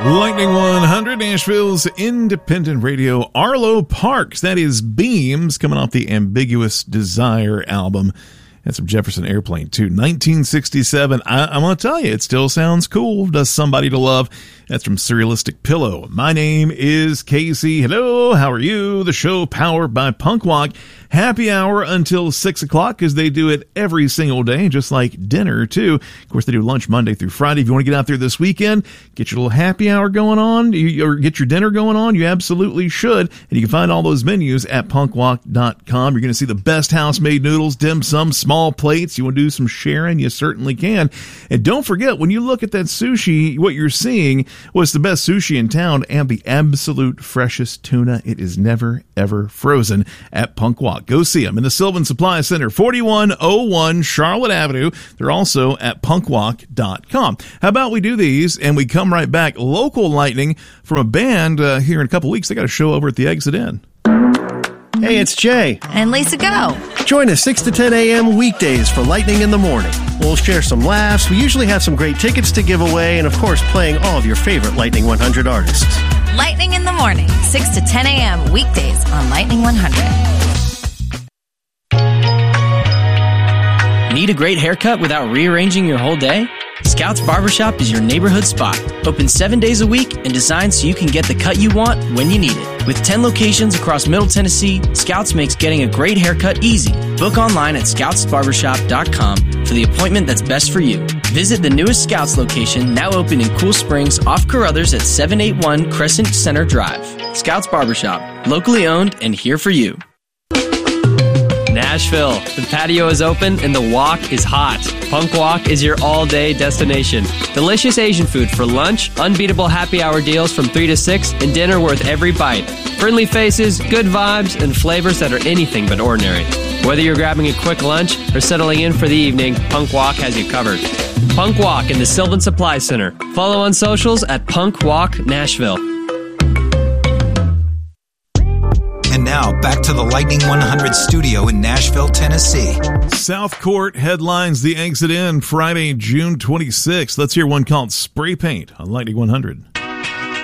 Lightning 100, Nashville's independent radio. Arlo Parks, that is Beams, coming off the Ambiguous Desire album. That's from Jefferson Airplane, too. 1967. I'm going to tell you, it still sounds cool. Does Somebody to Love. That's from Surrealistic Pillow. My name is Casey. Hello, how are you? The show powered by Punk Walk. Happy hour until 6 o'clock, because they do it every single day, just like dinner, too. Of course, they do lunch Monday through Friday. If you want to get out there this weekend, get your little happy hour going on, or get your dinner going on, you absolutely should. And you can find all those menus at punkwalk.com. You're going to see the best house-made noodles, dim sum, small plates. You want to do some sharing? You certainly can. And don't forget, when you look at that sushi, what you're seeing was the best sushi in town and the absolute freshest tuna. It is never, ever frozen at Punk Walk. Go see them in the Sylvan Supply Center, 4101 Charlotte Avenue. They're also at punkwalk.com. How about we do these and we come right back? Local lightning from a band here in a couple weeks. They got a show over at the Exit Inn. Hey, it's Jay. And Lisa Go. Join us 6 to 10 a.m. weekdays for Lightning in the Morning. We'll share some laughs. We usually have some great tickets to give away, and of course, playing all of your favorite Lightning 100 artists. Lightning in the Morning, 6 to 10 a.m. weekdays on Lightning 100. Need a great haircut without rearranging your whole day? Scouts Barbershop is your neighborhood spot. Open 7 days a week and designed so you can get the cut you want when you need it. With 10 locations across Middle Tennessee, Scouts makes getting a great haircut easy. Book online at scoutsbarbershop.com for the appointment that's best for you. Visit the newest Scouts location, now open in Cool Springs, off Carruthers at 781 Crescent Center Drive. Scouts Barbershop, locally owned and here for you. Nashville. The patio is open and the walk is hot. Punk Walk is your all-day destination. Delicious Asian food for lunch, unbeatable happy hour deals from 3 to 6, and dinner worth every bite. Friendly faces, good vibes, and flavors that are anything but ordinary. Whether you're grabbing a quick lunch or settling in for the evening, Punk Walk has you covered. Punk Walk in the Sylvan Supply Center. Follow on socials at Punk Walk Nashville. And now, back to the Lightning 100 studio in Nashville, Tennessee. South Court headlines the Exit Inn Friday, June 26th. Let's hear one called Spray Paint on Lightning 100.